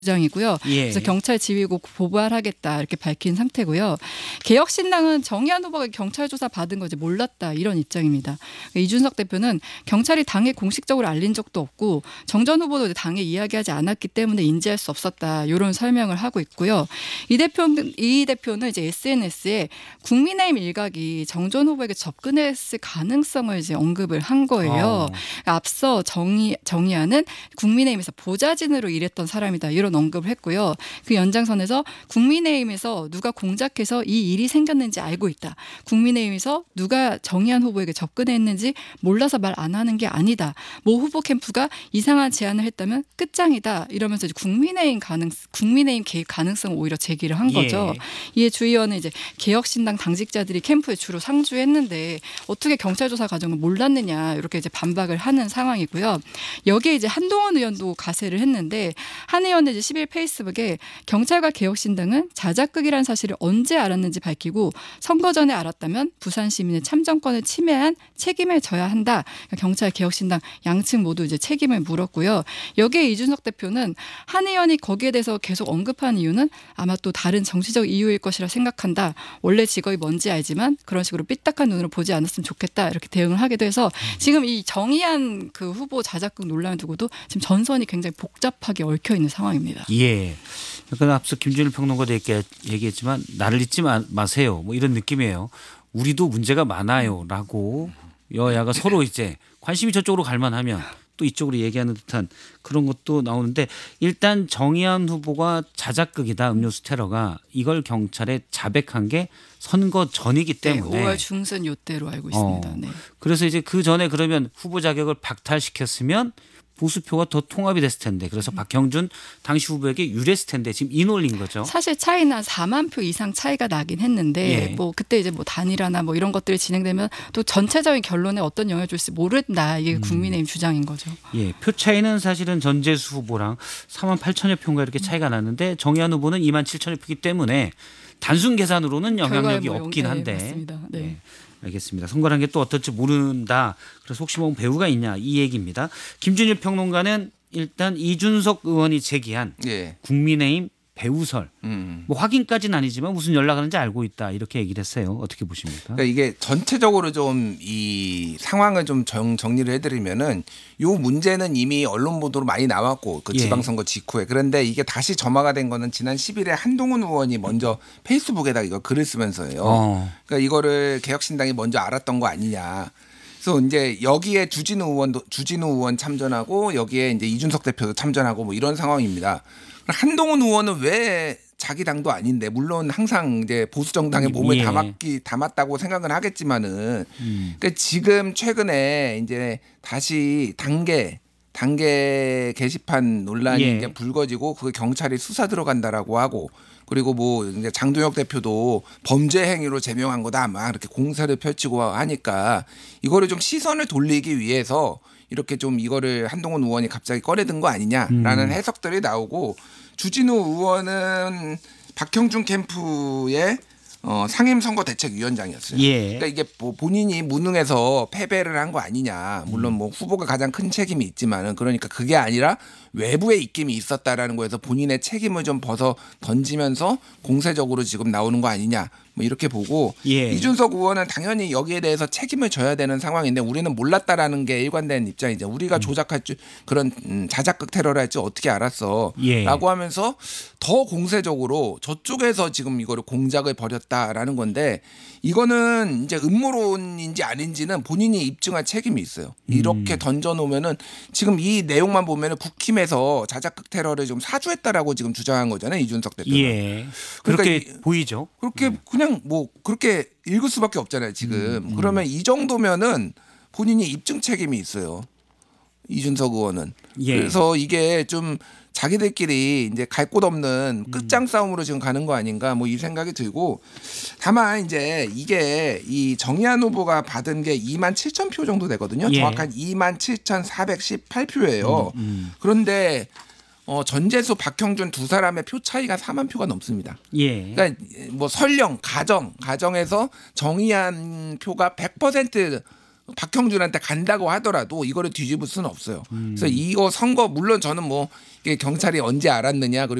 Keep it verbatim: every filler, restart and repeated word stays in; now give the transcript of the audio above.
주장이고요. 예. 그래서 경찰 지휘국 고발하겠다 이렇게 밝힌 상태고요. 개혁신당은 정의한 후보가 경찰 조사 받은 거지 몰랐다 이런 입장입니다. 이준석 대표는 경찰이 당에 공식적으로 알린 적도 없고 정 전 후보도 당에 이야기하지 않았기 때문에 인지할 수 없었다 이런 설명을 하고 있고요. 이 대표 이 대표는 이제 에스엔에스에 국민의힘 일각이 정 전 후보에게 접근했을 가능성을 이제 언급을 한 거예요. 어. 앞서 정의 정의안은 국민의힘에서 보좌진으로 일했던 사람이다 이런 언급을 했고요. 그 연장선에서 국민의힘에서 누가 공작해서 이 일이 생겼는지 알고 있다. 국민의힘에서 누가 정의안 후보에게 접근했는지 몰라서 말 안 하는 게 아니다. 모 후보 캠프가 이상한 제안을 했다면 끝장이다. 이러면서 이제 국민의힘 가능 국민의힘 개입 가능성 오히려 제기를 한 거죠. 예. 이에 주 의원은 이제 개혁신당 당직자들이 캠프에 주로 상주했는데 어떻게 경찰 조사 과정을 몰랐느냐 이렇게 이제 반박을 하는 상황이고요. 여기에 이제 한동훈 의원도 가세를 했는데 한 의원은 이제 십 일 페이스북에 경찰과 개혁신당은 자작극이라는 사실을 언제 알았는지 밝히고 선거 전에 알았다면 부산 시민의 참정권을 침해한 책임을 져야 한다. 그러니까 경찰 개혁신당 양측 모두 이제 책임을 물었고요. 여기에 이준석 대표는 한 의원이 거기에 대해서 계속 언급한 이유는 아마 또 다른 정치적 이유일 것이라 생각한다. 원래 직업이 뭔지 알지만 그런 식으로 삐딱한 눈으로 보지 않았으면 좋겠다. 이렇게 대응을 하기도 해서 지금 이 정의한 그 후보 자작극 논란을 두고도 지금 전선이 굉장히 복잡하게 얽혀 있는 상황입니다. 예. 약간 앞서 김준일 평론가도 얘기했지만 나를 잊지 마, 마세요. 뭐 이런 느낌이에요. 우리도 문제가 많아요라고 여야가 서로 이제 관심이 저쪽으로 갈만하면 또 이쪽으로 얘기하는 듯한 그런 것도 나오는데 일단 정의안 후보가 자작극이다 음료수 테러가 이걸 경찰에 자백한 게 선거 전이기 때문에 네, 오월 중순 요때로 알고 있습니다. 어, 네. 그래서 이제 그 전에 그러면 후보 자격을 박탈시켰으면 보수표가 더 통합이 됐을 텐데 그래서 박형준 당시 후보에게 유리했을 텐데 지금 이 논리인 거죠. 사실 차이는 한 사만 표 이상 차이가 나긴 했는데 예. 뭐 그때 이제 뭐 단일화나 뭐 이런 것들이 진행되면 또 전체적인 결론에 어떤 영향을 줄지 모른다. 이게 음. 국민의힘 주장인 거죠. 예, 표 차이는 사실은 전재수 후보랑 사만 팔천여 표인가 이렇게 차이가 났는데 정의안 후보는 이만 칠천여 표이기 때문에 단순 계산으로는 영향력이 뭐 없긴 영- 한데. 네, 맞습니다. 네. 예, 알겠습니다. 선거란 게 또 어떨지 모른다. 그래서 혹시 뭐 배우가 있냐 이 얘기입니다. 김준일 평론가는 일단 이준석 의원이 제기한 예. 국민의힘 배우설 음. 뭐 확인까지는 아니지만 무슨 연락하는지 알고 있다 이렇게 얘기를 했어요. 어떻게 보십니까? 그러니까 이게 전체적으로 좀 이 상황을 좀 정, 정리를 해드리면은 요 문제는 이미 언론 보도로 많이 나왔고 그 예. 지방선거 직후에 그런데 이게 다시 점화가 된 거는 지난 십 일에 한동훈 의원이 먼저 페이스북에다 이거 글을 쓰면서요. 어. 그러니까 이거를 개혁신당이 먼저 알았던 거 아니냐. 그래서 이제 여기에 주진우 의원도 주진우 의원 참전하고 여기에 이제 이준석 대표도 참전하고 뭐 이런 상황입니다. 한동훈 의원은 왜 자기 당도 아닌데 물론 항상 이제 보수 정당의 몸을 예. 담았기 담았다고 생각은 하겠지만은 음. 그러니까 지금 최근에 이제 다시 단계 단계 게시판 논란이 예. 이제 불거지고 그게 경찰이 수사 들어간다라고 하고 그리고 뭐 이제 장동혁 대표도 범죄 행위로 제명한 거다 막 이렇게 공세를 펼치고 하니까 이거를 좀 시선을 돌리기 위해서 이렇게 좀 이거를 한동훈 의원이 갑자기 꺼내든 거 아니냐라는 음. 해석들이 나오고 주진우 의원은 박형준 캠프의 어, 상임선거대책위원장이었어요. 예. 그러니까 이게 뭐 본인이 무능해서 패배를 한 거 아니냐. 물론 뭐 후보가 가장 큰 책임이 있지만은 그러니까 그게 아니라 외부의 입김이 있었다라는 거에서 본인의 책임을 좀 벗어 던지면서 공세적으로 지금 나오는 거 아니냐. 뭐 이렇게 보고 예. 이준석 의원은 당연히 여기에 대해서 책임을 져야 되는 상황인데 우리는 몰랐다라는 게 일관된 입장이죠. 우리가 음. 조작할 줄 그런 음, 자작극 테러를 할 줄 어떻게 알았어? 예. 라고 하면서 더 공세적으로 저쪽에서 지금 이거를 공작을 벌였다라는 건데 이거는 이제 음모론인지 아닌지는 본인이 입증할 책임이 있어요. 이렇게 음. 던져놓으면은 지금 이 내용만 보면은 국힘에서 자작극 테러를 좀 사주했다라고 지금 주장한 거잖아요. 이준석 대표는. 예. 그러니까 그렇게 이- 보이죠. 그렇게 그냥 뭐 그렇게 읽을 수밖에 없잖아요. 지금. 그러면 이 정도면은 본인이 입증 책임이 있어요. 이준석 의원은. 예. 그래서 이게 좀 자기들끼리 이제 갈 곳 없는 끝장 싸움으로 지금 가는 거 아닌가 뭐 이 생각이 들고 다만 이제 이게 이 정의안 후보가 받은 게 이만 칠천 표 정도 되거든요. 예. 정확한 이만 칠천사백십팔 표예요. 음, 음. 그런데 어, 전재수 박형준 두 사람의 표 차이가 사만 표가 넘습니다. 예. 그러니까 뭐 설령 가정 가정에서 정의안 표가 백 퍼센트 박형준한테 간다고 하더라도 이거를 뒤집을 수는 없어요. 그래서 이거 선거 물론 저는 뭐 이게 경찰이 언제 알았느냐 그리고